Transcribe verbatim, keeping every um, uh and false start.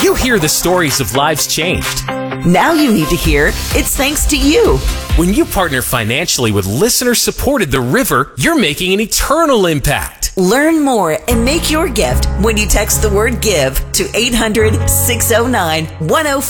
You hear the stories of lives changed. Now you need to hear it's thanks to you. When you partner financially with listener-supported The River, you're making an eternal impact. Learn more and make your gift when you text the word GIVE to eight hundred, six oh nine, one oh four.